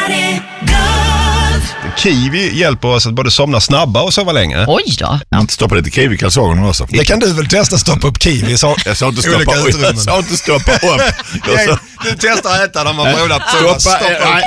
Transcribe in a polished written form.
Kiwi hjälper oss att både somna snabbare och sova längre. Oj då. Jag har inte stoppat lite kiwi i kalsongerna också. Det kan du väl testa, stoppa upp kiwi. Jag sa inte stoppa upp. Du testar att äta när man båda stoppa